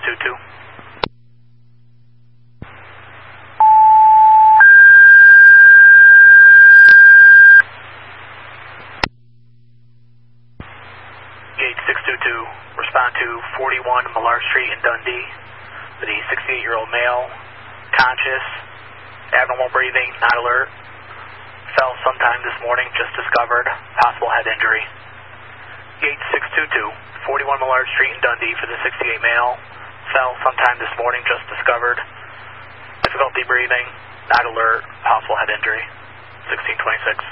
622. Gate 622, respond to 41 Millard Street in Dundee. The 68-year-old male, conscious, abnormal breathing, not alert. Fell sometime this morning, just discovered, possible head injury. Gate 622, 41 Millard Street in Dundee for the 68 male. Fell sometime this morning, just discovered. Difficulty breathing, not alert, possible head injury. 1626.